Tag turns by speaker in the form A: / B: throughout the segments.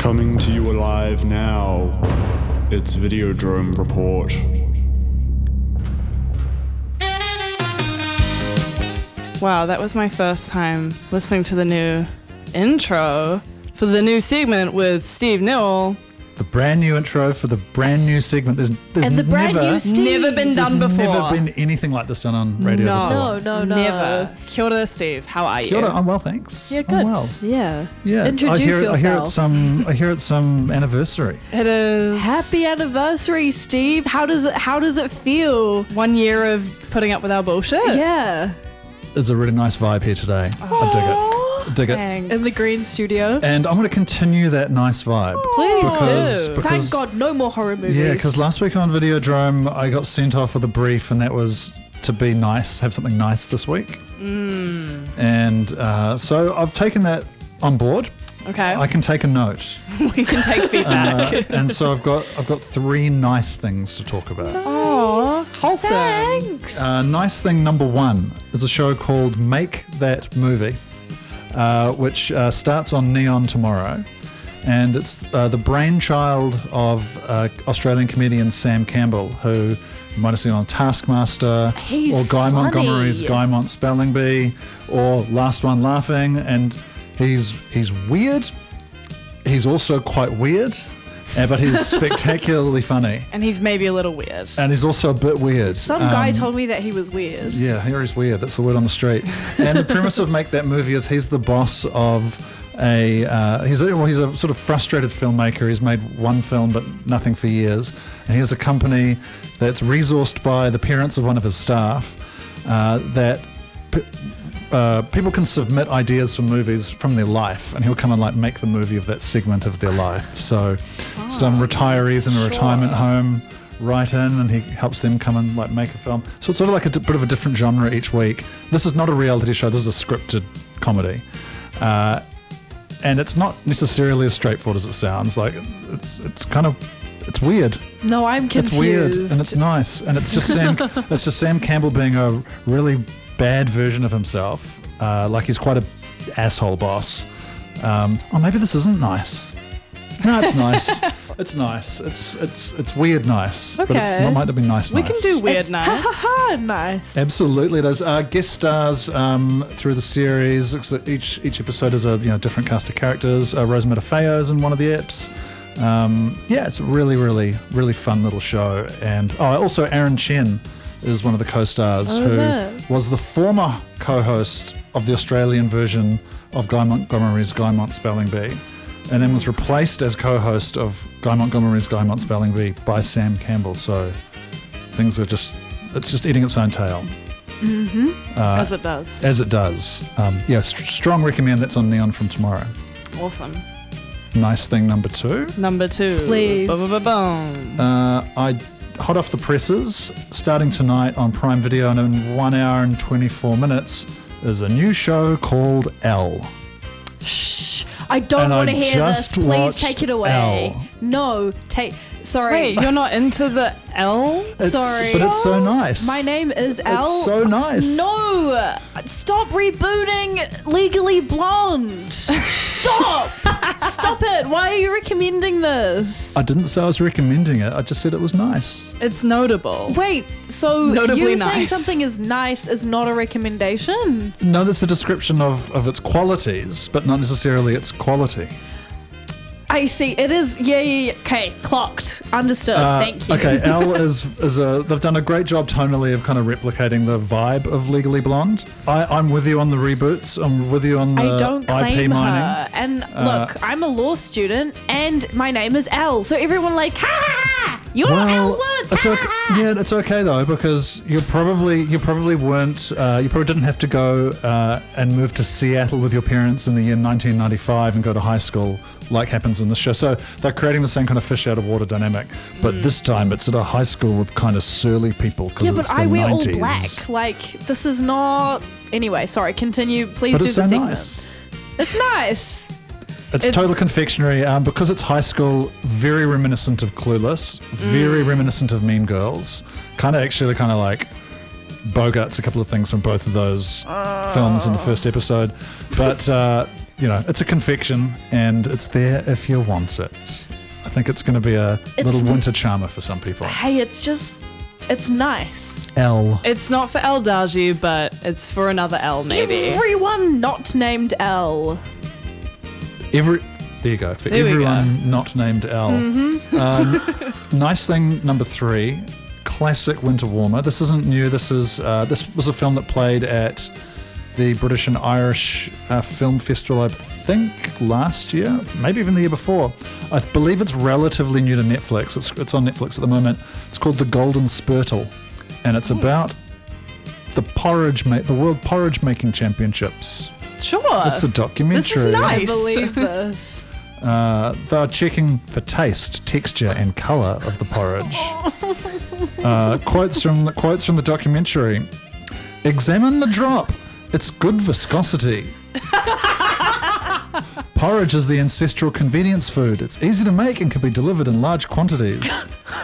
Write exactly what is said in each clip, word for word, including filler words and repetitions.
A: Coming to you alive now, it's Videodrome Report.
B: Wow, that was my first time listening to the new intro for the new segment with Steve Newell.
C: The brand new intro for the brand new segment. There's, there's
D: and the brand
C: never,
D: new Steve.
B: Never been done
C: there's
B: before.
C: never been anything like this done on radio
B: No.
C: before.
D: No, no, no.
B: Never. Kia ora, Steve. How are you?
C: Kia ora, I'm well, thanks.
D: Yeah, good.
C: I'm well.
D: Yeah.
C: Yeah.
D: Introduce
C: I hear,
D: yourself.
C: I hear it's some. I hear it's some anniversary.
B: It is
D: Happy anniversary, Steve. How does it how does it feel?
B: one year of putting up with our bullshit.
D: Yeah.
C: There's a really nice vibe here today. I dig it. Dig it.
B: Thanks.
D: In the green studio.
C: And I'm going to continue that nice vibe.
B: Please
C: Because-
B: do.
C: because-
D: Thank God, no more horror movies.
C: Yeah, because last week on Videodrome, I got sent off with a brief, and that was to be nice, have something nice this week. Mm. And uh, so I've taken that on board.
B: Okay.
C: I can take a note.
B: we can take feedback.
C: Uh, and so I've got I've got three nice things to talk about.
B: Oh, wholesome.
D: Thanks.
C: Uh, nice thing number one is a show called Make That Movie, uh, which uh, starts on Neon tomorrow. And it's uh, the brainchild of uh, Australian comedian Sam Campbell, who you might have seen on Taskmaster,
D: He's
C: or Guy
D: funny.
C: Montgomery's Guy Mont Spelling Bee, or Last One Laughing. And he's he's weird. He's also quite weird, uh, but he's spectacularly funny.
B: And he's maybe a little weird.
C: And he's also a bit weird.
D: Some guy
C: Um,
D: told me that he was weird.
C: Yeah, here he's weird. That's the word on the street. And the premise of Make That Movie is he's the boss of a uh, he's a, well, he's a sort of frustrated filmmaker. He's made one film but nothing for years. And he has a company that's resourced by the parents of one of his staff uh, that p- uh, people can submit ideas for movies from their life, and he'll come and like make the movie of that segment of their life. So
D: Oh,
C: some retirees in a retirement home write in, and he helps them come and like make a film. So it's sort of like a d- bit of a different genre each week. This is not a reality show. This is a scripted comedy, uh, and it's not necessarily as straightforward as it sounds. Like it's it's kind of it's weird.
D: No, I'm confused.
C: It's weird and it's nice, and it's just Sam. It's just Sam Campbell being a really bad version of himself. Uh, like he's quite a asshole boss. Um, oh, maybe this isn't nice. No, it's nice. It's nice. It's it's it's weird nice. But it's,
D: Okay.
C: it might have been nice.
B: we
C: nice.
B: can do weird
D: It's
B: nice.
D: ha ha ha nice.
C: Absolutely, it is. Uh, guest stars um, through the series. Each each episode is a you know different cast of characters. Uh, Rose Matafeo's in one of the eps. Um, yeah, it's a really, really, really fun little show. And oh, also Aaron Chen is one of the co-stars
D: Oh,
C: who
D: no.
C: was the former co-host of the Australian version of Guy Montgomery's Guy Mont Spelling Bee, and then was replaced as co-host of Guy Montgomery's Guy Mont Spelling Bee by Sam Campbell. So things are just, it's just eating its own tail.
B: As it does.
C: As it does. Um, yeah, st- strong recommend. That's on Neon from tomorrow.
B: Awesome.
C: Nice thing number two.
B: Number two.
D: Please.
B: Boom, boom, boom, boom.
C: Uh, I hot off the presses, starting tonight on Prime Video, and in one hour and twenty-four minutes is a new show called Elle.
D: Shh. I don't
C: And I
D: want to hear this.
C: just
D: Please
C: watched
D: take it away.
C: Elle.
D: No, take. Sorry.
B: Wait, you're not into the L?
C: It's-
D: Sorry.
C: But it's so nice.
D: My name is Elle.
C: It's so nice.
D: No! Stop rebooting Legally Blonde! Stop! Stop it! Why are you recommending this?
C: I didn't say I was recommending it. I just said it was nice.
B: It's notable.
D: Wait, so
B: Notably
D: you saying
B: nice.
D: something is nice is not a recommendation?
C: No, that's a description of, of its qualities, but not necessarily its quality.
D: I see. It is. Yeah, yeah, yeah. Okay, clocked. Understood.
C: Uh,
D: Thank you.
C: Okay, Elle is is a. They've done a great job tonally of kind of replicating the vibe of Legally Blonde. I, I'm with you on the reboots. I'm with you on the
D: I don't
C: I P
D: claim
C: mining.
D: her. And
C: Uh,
D: look, I'm a law student, and my name is Elle. So everyone like, ha ha ha! You're Elle
C: Well,
D: Woods.
C: it's
D: ha,
C: okay.
D: ha, ha.
C: Yeah, it's okay though, because you probably you probably weren't. Uh, you probably didn't have to go uh, and move to Seattle with your parents in the year nineteen ninety-five and go to high school like happens in this show. So they're creating the same kind of fish out of water dynamic, but this time it's at a high school with kind of surly people. 'Cause
D: Yeah, but
C: it's
D: I
C: the
D: wear
C: nineties.
D: all black. Like, this is not. Anyway, sorry. Continue. Please
C: But
D: do
C: it's
D: the
C: so
D: segment.
C: nice.
D: It's nice.
C: It's
D: It-
C: total confectionery um, because it's high school. Very reminiscent of Clueless. Very reminiscent of Mean Girls. Kind of actually, kind of like Bogarts a couple of things from both of those films in the first episode. But uh, you know, it's a confection and it's there if you want it. I think it's going to be a
D: It's-
C: little winter charmer for some people.
D: Hey, it's just, it's nice.
C: L.
B: It's not for El Daji, but it's for another L maybe.
D: Everyone not named L.
C: Every. There you go. For
B: There we
C: everyone not named L.
D: Mm-hmm.
C: Um, nice thing number three. Classic winter warmer. This isn't new. This is uh, this was a film that played at the British and Irish uh, Film Festival, I think, last year, maybe even the year before. I believe it's relatively new to Netflix. It's, it's on Netflix at the moment. It's called The Golden Spurtle, and it's about the porridge, ma- the World Porridge Making Championships.
B: Sure.
C: It's a documentary.
B: This is nice.
D: I believe this.
C: Uh, they're checking for taste, texture, and colour of the porridge. Uh, quotes from the quotes from the documentary: "Examine the drop. It's good viscosity. Porridge is the ancestral convenience food. It's easy to make and can be delivered in large quantities."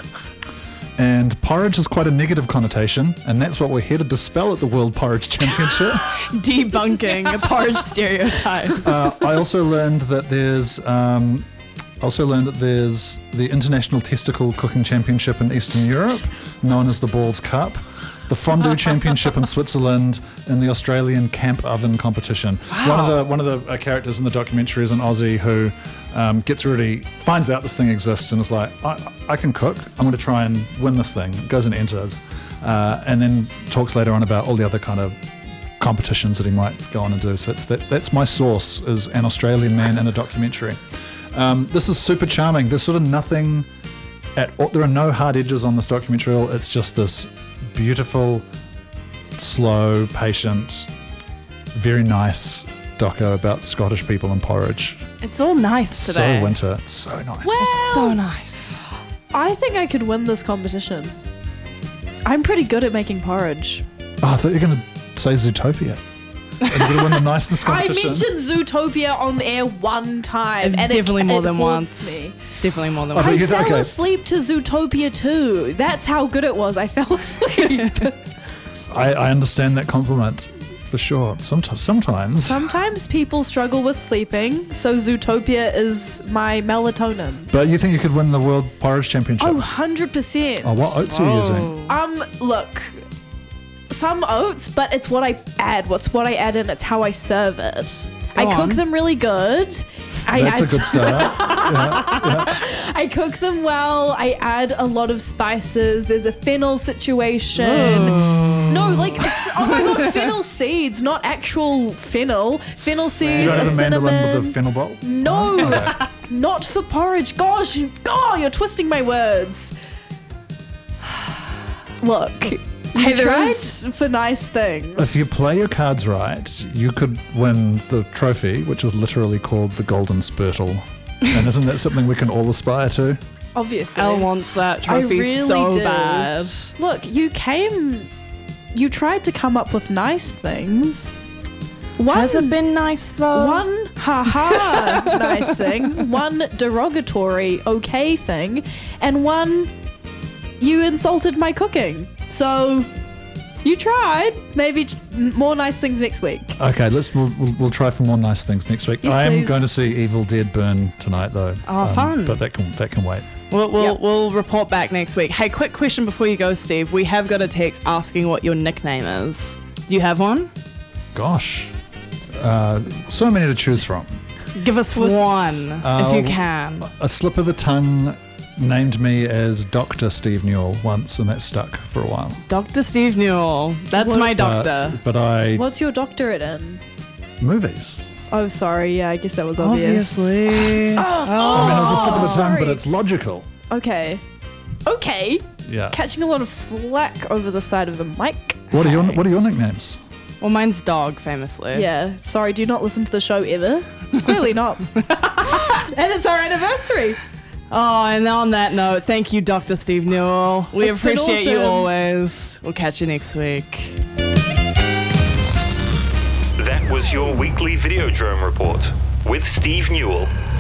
C: And porridge has quite a negative connotation, and that's what we're here to dispel at the World Porridge Championship.
B: Debunking porridge stereotypes.
C: Uh, I also learned that there's um, also learned that there's the International Testicle Cooking Championship in Eastern Europe, known as the Balls Cup, the Fondue Championship in Switzerland, and the Australian Camp Oven Competition. One of the one of the uh, characters in the documentary is an Aussie who um, gets really finds out this thing exists and is like, I, I can cook. I'm going to try and win this thing. Goes and enters, uh, and then talks later on about all the other kind of competitions that he might go on and do. So it's that, that's my source, is an Australian man in a documentary. Um, this is super charming. There's sort of nothing at all, there are no hard edges on this documentary at all. It's just this beautiful, slow, patient, very nice doco about Scottish people and porridge.
B: It's all nice today.
C: So winter. It's so nice.
B: It's so nice.
D: I think I could win this competition. I'm pretty good at making porridge.
C: Oh, I thought you were going to say Zootopia. Are you going to win the niceness
D: I
C: competition?
D: mentioned Zootopia on air one time,
B: It's
D: and
B: definitely
D: it,
B: more
D: it
B: than
D: haunts
B: once.
D: me.
B: It's definitely more than
C: Oh, but
B: once.
D: I
C: you-
D: fell
C: okay.
D: asleep to Zootopia too. That's how good it was. I fell asleep.
C: I, I understand that compliment, for sure. Sometimes, sometimes.
D: Sometimes people struggle with sleeping, so Zootopia is my melatonin.
C: But you think you could win the World Porridge Championship?
D: Oh, one hundred percent.
C: Oh, what oats are you using?
D: Um, look, some oats, but it's what I add. What's what I add in? It's how I serve it. I
B: Go
D: cook
B: on.
D: them really good. I
C: That's
D: add
C: a good start. yeah.
D: I cook them well. I add a lot of spices. There's a fennel situation. No, like, s- oh my god, fennel seeds, not actual fennel. Fennel
C: You
D: seeds,
C: don't
D: a
C: have a mandolin
D: cinnamon.
C: with a fennel bowl?
D: No, not for porridge. Gosh, you- oh, you're twisting my words. Look, I
B: there
D: tried
B: is-
D: for nice things.
C: If you play your cards right, you could win the trophy, which is literally called the Golden Spurtle. And isn't that something we can all aspire to?
D: Obviously.
B: Elle wants that trophy
D: really
B: so
D: do.
B: bad.
D: Look, you came, you tried to come up with nice things. One,
B: Has it been nice though?
D: One haha nice thing, one derogatory okay thing, and one you insulted my cooking. So you tried. Maybe more nice things next week.
C: Okay, let's we'll, we'll, we'll try for more nice things next week.
D: Yes,
C: I am
D: please.
C: going to see Evil Dead burn tonight, though.
B: Oh, fun.
C: But that can that can wait.
B: We'll, we'll,
D: Yep.
B: we'll report back next week. Hey, quick question before you go, Steve. We have got a text asking what your nickname is. Do you have one?
C: Gosh, uh, so many to choose from.
B: Give us one
C: Uh,
B: if you can.
C: A slip of the tongue named me as Doctor Steve Newell once, and that stuck for a while.
B: Doctor Steve Newell. That's
D: What-
B: my doctor.
C: But, but I
D: What's your doctorate in?
C: movies.
D: Oh, sorry. Yeah, I guess that was obvious.
B: Obviously.
C: I mean, it was a slip of the tongue,
D: sorry.
C: but it's logical.
D: Okay. Okay.
C: Yeah.
D: Catching a lot of flack over the side of the mic.
C: What are your
B: Hey.
C: What are your nicknames?
B: Well, mine's Dog, famously.
D: Yeah. Sorry. Do you not listen to the show ever? Clearly not. And it's our anniversary.
B: Oh, and on that note, thank you, Doctor Steve Newell. We
D: It's been
B: appreciate you
D: awesome.
B: always. We'll catch you next week.
E: That was your weekly Videodrome report with Steve Newell.